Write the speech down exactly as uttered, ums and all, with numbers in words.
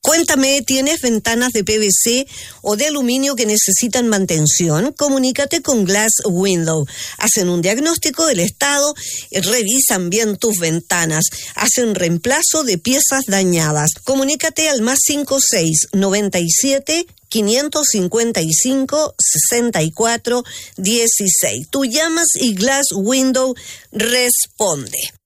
Cuéntame, ¿tienes ventanas de P V C o de aluminio que necesitan mantención? Comunícate con Glass Window. Hacen un diagnóstico del estado, revisan bien tus ventanas, hacen reemplazo de piezas dañadas. Comunícate al más cinco seis noventa y siete quinientos cincuenta y cinco sesenta y cuatro dieciséis. Tú llamas y Glass Window responde.